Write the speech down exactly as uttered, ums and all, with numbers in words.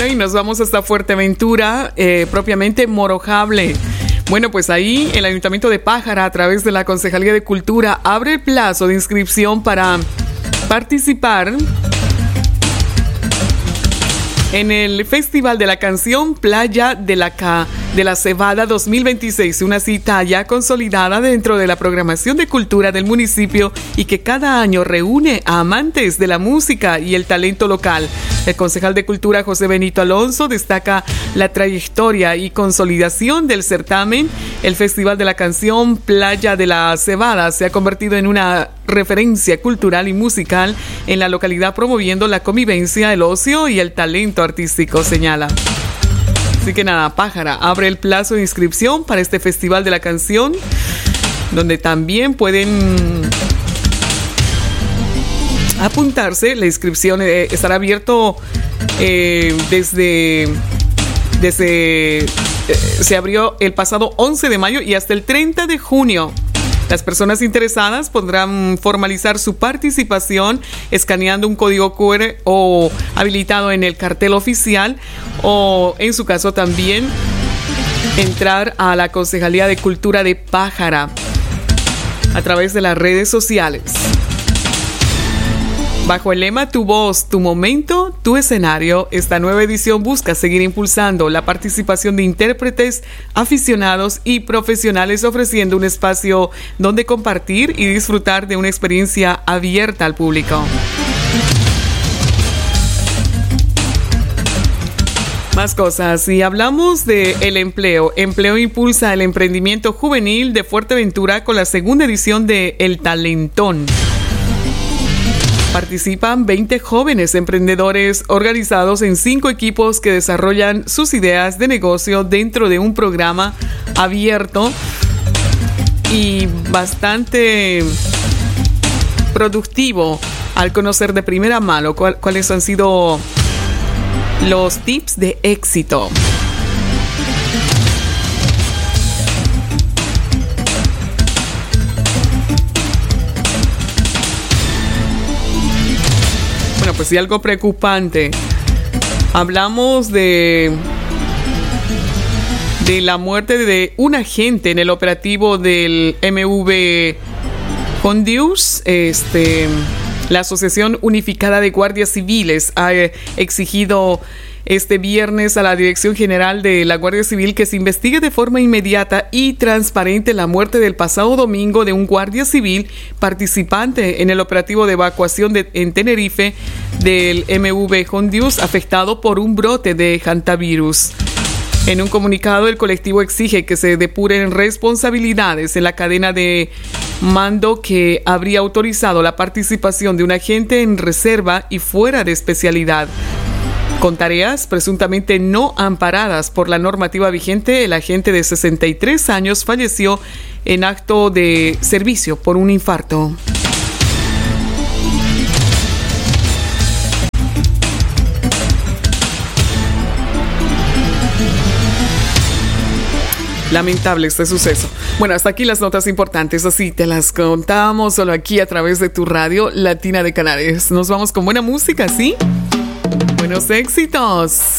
Bueno, y nos vamos hasta Fuerteventura, eh, propiamente Morojable. Bueno, pues ahí el Ayuntamiento de Pájara, a través de la Concejalía de Cultura, abre el plazo de inscripción para participar en el Festival de la Canción Playa de la Ca de la Cebada dos mil veintiséis, una cita ya consolidada dentro de la programación de cultura del municipio y que cada año reúne a amantes de la música y el talento local. El concejal de Cultura, José Benito Alonso, destaca la trayectoria y consolidación del certamen. El Festival de la Canción Playa de la Cebada se ha convertido en una referencia cultural y musical en la localidad, promoviendo la convivencia, el ocio y el talento artístico, señala. Así que nada, Pájara abre el plazo de inscripción para este Festival de la Canción, donde también pueden apuntarse. La inscripción eh, estará abierto eh, desde, desde eh, se abrió el pasado once de mayo y hasta el treinta de junio. Las personas interesadas podrán formalizar su participación escaneando un código cu erre o habilitado en el cartel oficial, o en su caso también entrar a la Concejalía de Cultura de Pájara a través de las redes sociales. Bajo el lema Tu voz, tu momento, tu escenario, esta nueva edición busca seguir impulsando la participación de intérpretes, aficionados y profesionales, ofreciendo un espacio donde compartir y disfrutar de una experiencia abierta al público. Más cosas, y hablamos de el empleo. Empleo impulsa el emprendimiento juvenil de Fuerteventura con la segunda edición de El Talentón. Participan veinte jóvenes emprendedores organizados en cinco equipos que desarrollan sus ideas de negocio dentro de un programa abierto y bastante productivo, al conocer de primera mano cuál, cuáles han sido los tips de éxito. Pues sí, algo preocupante. Hablamos de de la muerte de un agente en el operativo del eme ve Hondius. Este, la Asociación Unificada de Guardias Civiles ha exigido este viernes a la Dirección General de la Guardia Civil que se investigue de forma inmediata y transparente la muerte del pasado domingo de un guardia civil participante en el operativo de evacuación de, en Tenerife del eme ve Hondius, afectado por un brote de hantavirus. En un comunicado, el colectivo exige que se depuren responsabilidades en la cadena de mando que habría autorizado la participación de un agente en reserva y fuera de especialidad. Con tareas presuntamente no amparadas por la normativa vigente, el agente de sesenta y tres años falleció en acto de servicio por un infarto. Lamentable este suceso. Bueno, hasta aquí las notas importantes, así te las contamos solo aquí a través de tu radio Latina de Canarias. Nos vamos con buena música, ¿sí? Buenos éxitos.